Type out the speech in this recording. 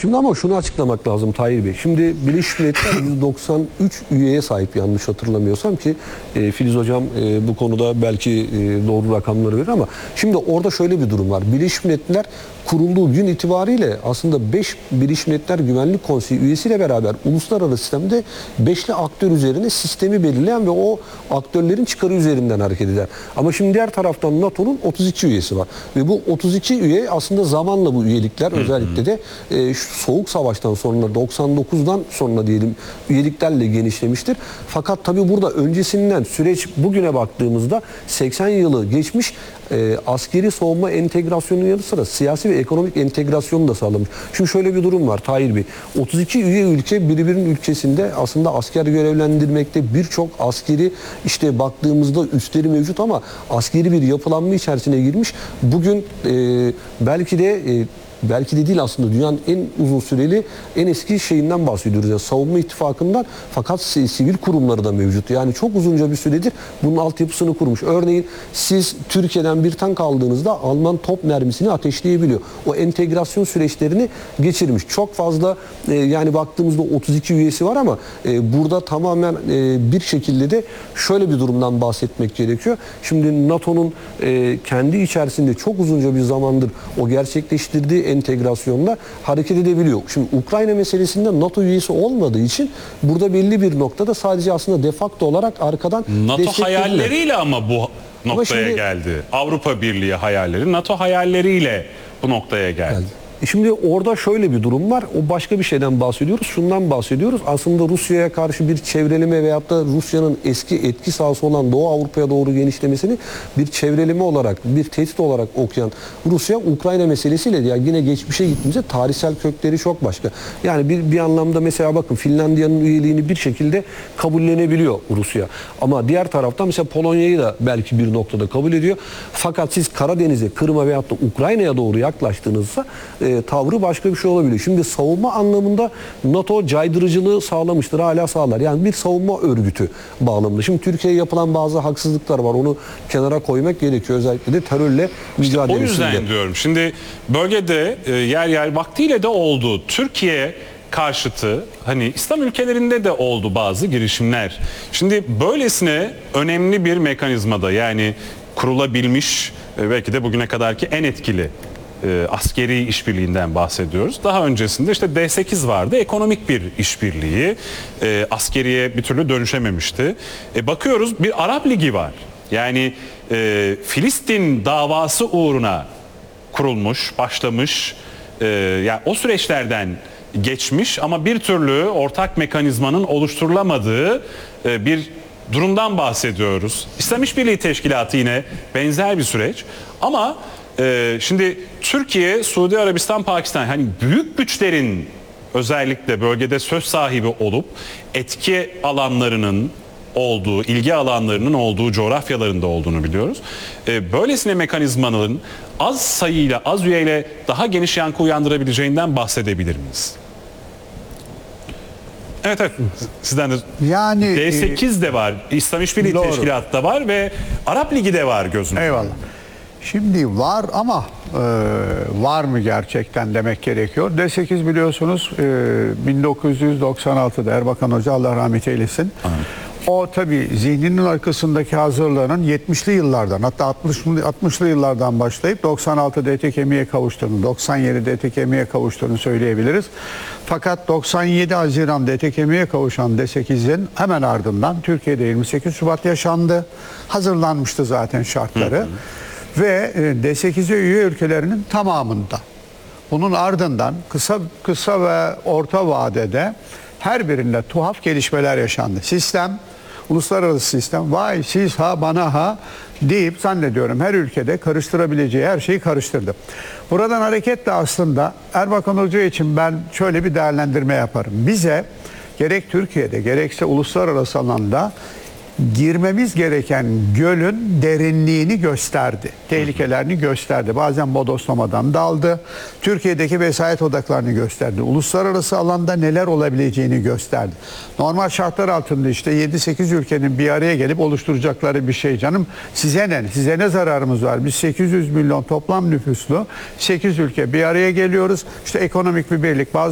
Şimdi ama şunu açıklamak lazım Tahir Bey. Şimdi Birleşmiş Milletler 193 üyeye sahip yanlış hatırlamıyorsam ki Filiz Hocam bu konuda belki doğru rakamları verir ama şimdi orada şöyle bir durum var. Birleşmiş Milletler kurulduğu gün itibariyle aslında 5 Birleşmiş Milletler Güvenlik Konseyi üyesiyle beraber uluslararası sistemde 5'li aktör üzerine sistemi belirleyen ve o aktörlerin çıkarı üzerinden hareket eder. Ama şimdi diğer taraftan NATO'nun 32 üyesi var. Ve bu 32 üye aslında zamanla bu üyelikler özellikle de şu Soğuk Savaş'tan sonra 99'dan sonra diyelim üyeliklerle genişlemiştir. Fakat tabii burada öncesinden süreç bugüne baktığımızda 80 yılı geçmiş, askeri savunma entegrasyonunun yanı sıra siyasi ve ekonomik entegrasyonu da sağlamış. Şimdi şöyle bir durum var Tahir Bey. 32 üye ülke birbirinin ülkesinde aslında asker görevlendirmekte, birçok askeri işte baktığımızda üsleri mevcut ama askeri bir yapılanma içerisine girmiş. Bugün belki de değil aslında dünyanın en uzun süreli en eski şeyinden bahsediyoruz. Yani savunma ittifakından, fakat sivil kurumları da mevcut. Yani çok uzunca bir süredir bunun altyapısını kurmuş. Örneğin siz Türkiye'den bir tank aldığınızda Alman top mermisini ateşleyebiliyor. O entegrasyon süreçlerini geçirmiş. Çok fazla yani baktığımızda 32 üyesi var ama burada tamamen bir şekilde de şöyle bir durumdan bahsetmek gerekiyor. Şimdi NATO'nun kendi içerisinde çok uzunca bir zamandır o gerçekleştirdiği entegrasyonla hareket edebiliyor. Şimdi Ukrayna meselesinde NATO üyesi olmadığı için burada belli bir noktada sadece aslında de facto olarak arkadan NATO hayalleriyle ama bu noktaya geldi. Avrupa Birliği hayalleri NATO hayalleriyle bu noktaya geldi. Şimdi orada şöyle bir durum var. O başka bir şeyden bahsediyoruz. Şundan bahsediyoruz. Aslında Rusya'ya karşı bir çevreleme veyahut da Rusya'nın eski etki sahası olan Doğu Avrupa'ya doğru genişlemesini bir çevreleme olarak, bir tehdit olarak okuyan Rusya, Ukrayna meselesiyle yani yine geçmişe gittiğimizde tarihsel kökleri çok başka. Yani bir anlamda mesela bakın Finlandiya'nın üyeliğini bir şekilde kabullenebiliyor Rusya. Ama diğer taraftan mesela Polonya'yı da belki bir noktada kabul ediyor. Fakat siz Karadeniz'e, Kırım'a veyahut da Ukrayna'ya doğru yaklaştığınızda tavrı başka bir şey olabilir. Şimdi savunma anlamında NATO caydırıcılığı sağlamıştır, hala sağlar. Yani bir savunma örgütü bağlamında. Şimdi Türkiye'ye yapılan bazı haksızlıklar var. Onu kenara koymak gerekiyor. Özellikle de terörle mücadele. O yüzden diyorum. Şimdi bölgede yer yer vaktiyle de oldu. Türkiye karşıtı hani İslam ülkelerinde de oldu bazı girişimler. Şimdi böylesine önemli bir mekanizmada yani kurulabilmiş belki de bugüne kadarki en etkili askeri işbirliğinden bahsediyoruz. Daha öncesinde işte D8 vardı. Ekonomik bir işbirliği. Askeriye bir türlü dönüşememişti. Bakıyoruz bir Arap Ligi var. Yani Filistin davası uğruna kurulmuş, başlamış. Yani o süreçlerden geçmiş ama bir türlü ortak mekanizmanın oluşturulamadığı bir durumdan bahsediyoruz. İslam İşbirliği Teşkilatı yine benzer bir süreç. Ama şimdi Türkiye, Suudi Arabistan, Pakistan hani büyük güçlerin özellikle bölgede söz sahibi olup etki alanlarının olduğu, ilgi alanlarının olduğu coğrafyalarında olduğunu biliyoruz. Böylesine mekanizmanın az sayıyla, az üyeyle daha geniş yankı uyandırabileceğinden bahsedebilir miyiz? Evet. Sizden de yani D8 de var, İslam İşbirliği Teşkilatı da var ve Arap Ligi de var gözümüzde. Eyvallah. Şimdi var ama var mı gerçekten demek gerekiyor. D8 biliyorsunuz 1996'da Erbakan Hoca Allah rahmet eylesin. Evet. O tabii zihninin arkasındaki hazırlığının 70'li yıllardan hatta 60'lı yıllardan başlayıp 96'da ete kemiğe kavuştuğunu, 97'de ete kemiğe kavuştuğunu söyleyebiliriz. Fakat 97 Haziran'da ete kemiğe kavuşan D8'in hemen ardından Türkiye'de 28 Şubat yaşandı. Hazırlanmıştı zaten şartları. Ve D8'e üye ülkelerinin tamamında. Bunun ardından kısa ve orta vadede her birinde tuhaf gelişmeler yaşandı. Sistem, uluslararası sistem, vay siz ha bana ha deyip zannediyorum her ülkede karıştırabileceği her şeyi karıştırdı. Buradan hareketle aslında Erbakan Hoca için ben şöyle bir değerlendirme yaparım. Bize gerek Türkiye'de gerekse uluslararası alanda girmemiz gereken gölün derinliğini gösterdi. Tehlikelerini gösterdi. Bazen bodoslamadan daldı. Türkiye'deki vesayet odaklarını gösterdi. Uluslararası alanda neler olabileceğini gösterdi. Normal şartlar altında işte 7-8 ülkenin bir araya gelip oluşturacakları bir şey canım. Size ne? Size ne zararımız var? Biz 800 milyon toplam nüfuslu 8 ülke bir araya geliyoruz. İşte ekonomik bir birlik.